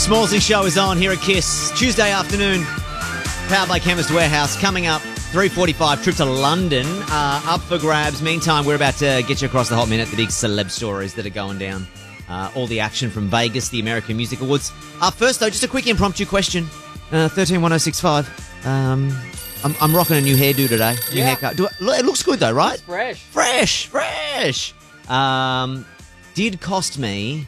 Smallsy Show is on here at KISS. Tuesday afternoon, powered by Chemist Warehouse. Coming up, 3:45, trip to London, up for grabs. Meantime, we're about to get you across the hot minute, the big celeb stories that are going down. All the action from Vegas, the American Music Awards. First, though, just a quick impromptu question. 131065. I'm rocking a new hairdo today. New haircut. It looks good, though, right? It's fresh. Fresh. Did cost me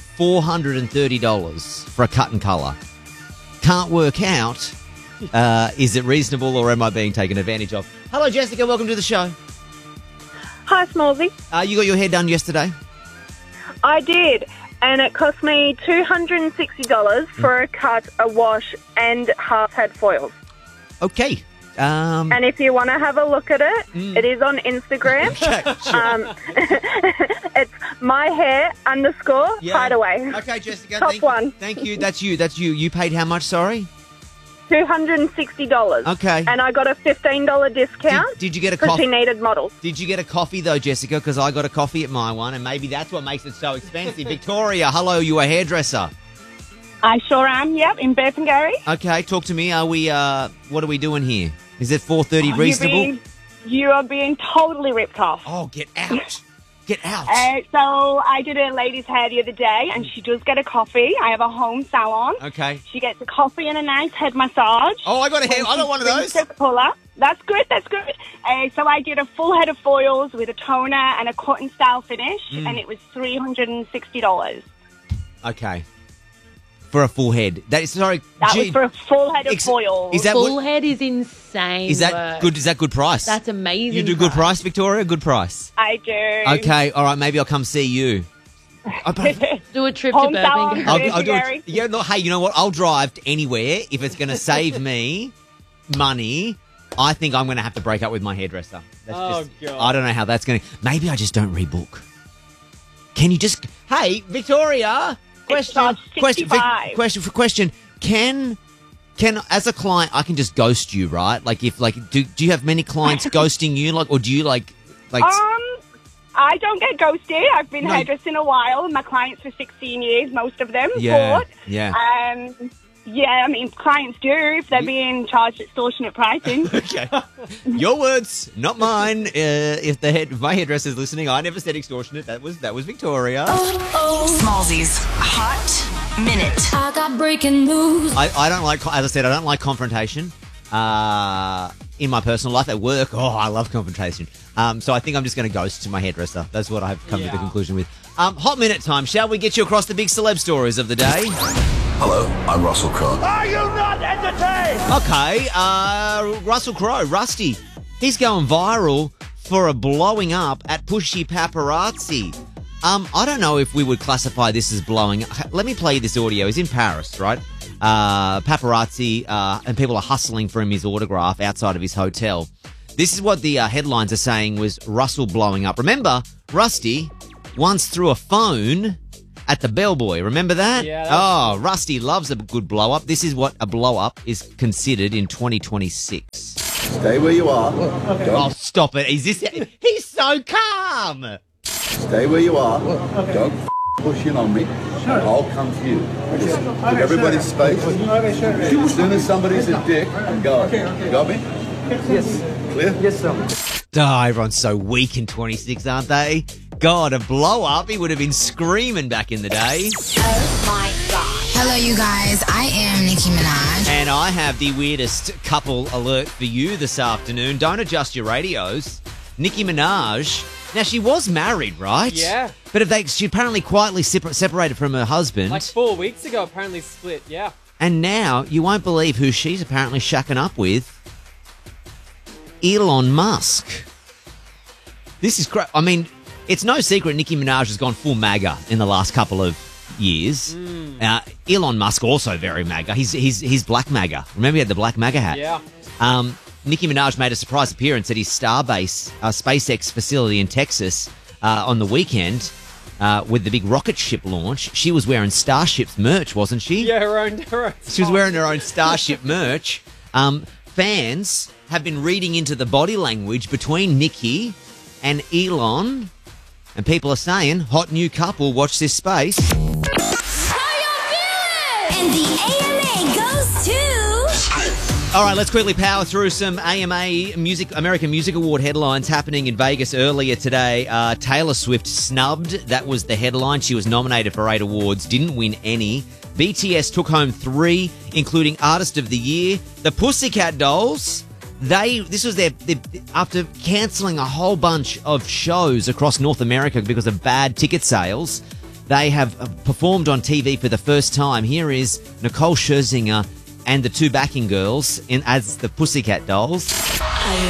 $430 for a cut and colour. Can't work out, is it reasonable or am I being taken advantage of? Hello, Jessica. Welcome to the show. Hi, Smallsy. You got your hair done yesterday? I did, and it cost me $260 for a cut, a wash, and half head foils. Okay. And if you want to have a look at it, it is on Instagram. Okay, sure. It's myhair_hideaway. Okay, Jessica. Top one. Thank you. That's you. You paid how much, sorry? $260. Okay. And I got a $15 discount. Did you get a because coffee? she needed models. Did you get a coffee, though, Jessica? Because I got a coffee at my one, and maybe that's what makes it so expensive. Victoria, hello, you a hairdresser? I sure am, yep, in Burpengary. Okay, talk to me. What are we doing here? Is it 4:30 reasonable? You are being totally ripped off. Oh, get out. Get out. So I did a lady's hair the other day, and she does get a coffee. I have a home salon. Okay. She gets a coffee and a nice head massage. Oh, I got a hair. I got one of those. Puller. That's good. So I did a full head of foils with a toner and a cotton style finish, and it was $360. Okay. For a full head. That was for a full head of foils. Is that full head is insane. Is that good? Is that good price? That's amazing. You do good price, Victoria? Good price. I do. Okay. All right. Maybe I'll come see you. Do a trip Home to salon. Birmingham. I'll do it. Yeah. No, hey, you know what? I'll drive anywhere if it's going to save me money. I think I'm going to have to break up with my hairdresser. God. I don't know how that's going to. Maybe I just don't rebook. Can you just? Hey, Victoria. Question. Can as a client I can just ghost you, right? Like if do you have many clients ghosting you, or do you like? I don't get ghosted. I've been hairdressing a while. My clients for 16 years, most of them. Yeah. Yeah, I mean, clients do if they're being charged extortionate pricing. Okay. Your words, not mine. If my hairdresser's listening, I never said extortionate. That was Victoria. Smallsy's Hot Minute. I got breaking news. I don't like, as I said, I don't like confrontation. In my personal life, at work, I love confrontation. So I think I'm just going to ghost to my hairdresser. That's what I've come to the conclusion with. Hot minute time. Shall we get you across the big celeb stories of the day? Hello, I'm Russell Crowe. Are you not entertained? Okay, Russell Crowe, Rusty. He's going viral for a blowing up at Pushy Paparazzi. I don't know if we would classify this as blowing up. Let me play you this audio. He's in Paris, right? Paparazzi, and people are hustling for him his autograph outside of his hotel. This is what the headlines are saying was Russell blowing up. Remember, Rusty once threw a phone at the bellboy. Remember that? Yeah. Rusty loves a good blow-up. This is what a blow-up is considered in 2026. Stay where you are. Oh, stop it. He's so calm. Stay where you are. Don't push in on me. I'll come to you. Just give everybody space. As soon as somebody's a dick, go. You got me? Yes. Clear? Yes, sir. Everyone's so weak in 26, aren't they? God, a blow-up, he would have been screaming back in the day. Oh my God. Hello, you guys. I am Nicki Minaj. And I have the weirdest couple alert for you this afternoon. Don't adjust your radios. Nicki Minaj. Now, she was married, right? Yeah. But she apparently quietly separated from her husband. Like 4 weeks ago, apparently split, yeah. And now, you won't believe who she's apparently shacking up with. Elon Musk. This is great. I mean, it's no secret Nicki Minaj has gone full MAGA in the last couple of years. Elon Musk also very MAGA. He's black MAGA. Remember he had the black MAGA hat? Yeah. Nicki Minaj made a surprise appearance at his Starbase SpaceX facility in Texas on the weekend with the big rocket ship launch. She was wearing Starship's merch, wasn't she? Yeah, her own She was wearing her own Starship merch. Fans have been reading into the body language between Nicki and Elon, and people are saying, hot new couple, watch this space. How y'all feeling? All right, let's quickly power through some AMA American Music Award headlines happening in Vegas earlier today. Taylor Swift snubbed. That was the headline. She was nominated for 8 awards, didn't win any. BTS took home 3, including Artist of the Year. The Pussycat Dolls, this was their after cancelling a whole bunch of shows across North America because of bad ticket sales. They have performed on TV for the first time. Here is Nicole Scherzinger and the 2 backing girls as the Pussycat Dolls.